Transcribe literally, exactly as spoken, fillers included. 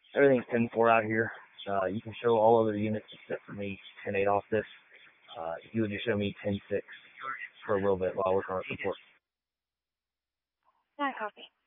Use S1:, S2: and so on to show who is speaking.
S1: Everything's ten four out here. Uh, you can show all other units except for me ten eight off this. Uh, you would just show me ten six for a little bit while I work on support.
S2: Not copy.